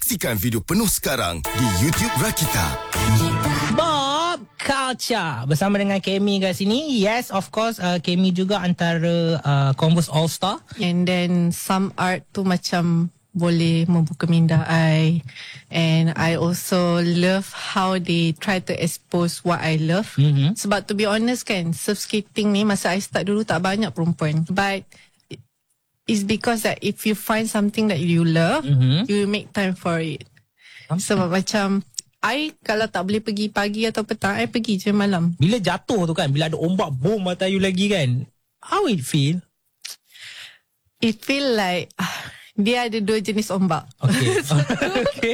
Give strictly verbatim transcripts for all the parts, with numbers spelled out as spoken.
Saksikan video penuh sekarang di YouTube Rakita. Bob Culture bersama dengan Kemi kat sini. Yes, of course, uh, Kemi juga antara uh, Converse All Star. And then some art tu macam boleh membuka minda I. And I also love how they try to expose what I love. Mm-hmm. Sebab to be honest kan, surf skating ni masa I start dulu tak banyak perempuan. But it's because that if you find something that you love, mm-hmm. you make time for it. Okay. Sebab macam I kalau tak boleh pergi pagi atau petang, I pergi je malam. Bila jatuh tu kan, bila ada ombak boom atas you lagi kan, how it feel? It feel like dia ada dua jenis ombak. Okay. Okay.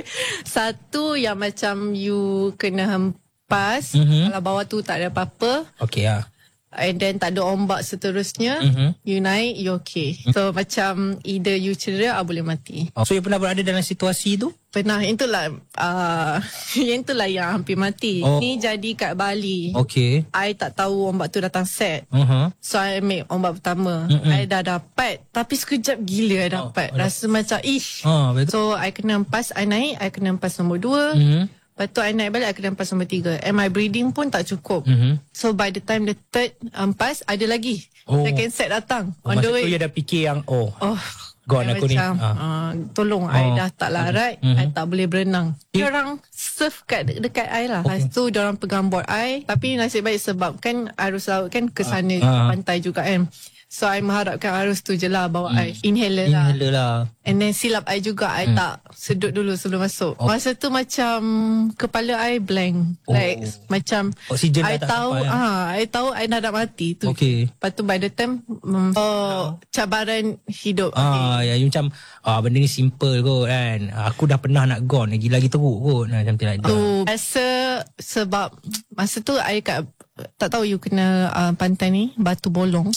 Satu yang macam you kena hempas, mm-hmm. kalau bawah tu tak ada apa-apa. Okay lah. And then tak ada ombak seterusnya, mm-hmm. you naik, you okay. So macam either you cedera atau boleh mati. Oh, so you pernah berada dalam situasi tu? Pernah. Itulah uh, yang itulah yang hampir mati. Oh. Ni jadi kat Bali. Okay. I tak tahu ombak tu datang set. Uh-huh. So I ambil ombak pertama. Mm-mm. I dah dapat. Tapi sekejap gila I dapat. Oh, Rasa macam ish. Oh, betul. So I kena empas, I naik, I kena empas nombor dua. Mm-hmm. Lepas tu I naik balik, I kena empas nombor tiga. And my breathing pun tak cukup. Mm-hmm. So by the time the third empas, ada lagi. Oh. Second set datang. Oh, on the masa way. tu you dah fikir yang, oh, Oh, gone aku ni. macam, Ah. uh, tolong, Oh. I dah tak larat, Mm-hmm. I tak boleh berenang. Dia orang surf kat de- dekat I lah. Okay. Lepas tu dia orang pegang board I. Tapi nasib baik sebab kan arus laut kan ke sana Ah. pantai juga kan. So I mengharapkan arus tu je lah bawa mm. I. Inhaler lah. Inhaler lah. And then silap I juga, I Hmm. tak sedut dulu sebelum masuk. Oh. Masa tu macam kepala I blank. Oh. Like macam Oksigen I dah tak tahu, sampai, ah, I tahu I dah nak mati tu. Okay. Lepas tu by the time um, oh, cabaran hidup. Ah, ya, you macam ah, benda ni simple kot kan. Aku dah pernah nak gone, lagi-lagi teruk kot. Nah, macam tu like Tu rasa sebab masa tu I kat, tak tahu you kena uh, pantai ni Batu Bolong.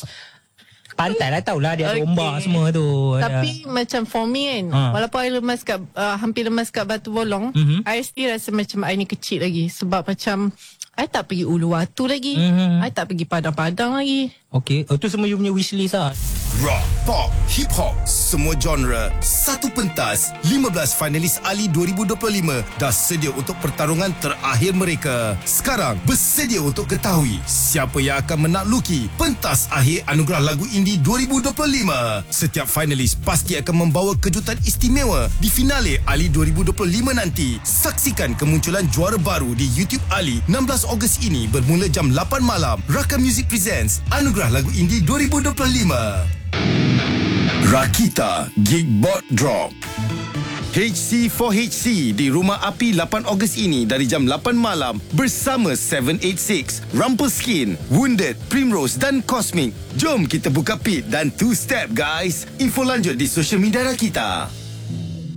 Pantai lah, tahulah dia ada Okay. ombak semua tu. Tapi ya. macam for me kan, Ha. walaupun I lemas kat uh, hampir lemas kat Batu Bolong, Mhm. I still rasa macam I ni kecil lagi. Sebab macam I tak pergi Uluwatu lagi, Mhm. I tak pergi Padang-Padang lagi. Okay, oh, tu semua you punya wishlist lah. Rock, pop, hip hop, semua genre, satu pentas. lima belas finalis Ali dua ribu dua puluh lima dah sedia untuk pertarungan terakhir mereka. Sekarang bersedia untuk ketahui siapa yang akan menakluki pentas akhir Anugerah Lagu Indie dua ribu dua puluh lima. Setiap finalis pasti akan membawa kejutan istimewa di finale Ali dua ribu dua puluh lima nanti. Saksikan kemunculan juara baru di YouTube Ali enam belas Ogos ini bermula jam lapan malam. Rakam Music presents Anugerah Lagu Indie dua ribu dua puluh lima. Rakita Gigbot Drop H C for H C di Rumah Api lapan Ogos ini dari jam lapan malam bersama tujuh lapan enam, Rumpelstiltskin, Wounded, Primrose dan Cosmic. Jom kita buka pit dan two step guys. Info lanjut di social media Rakita.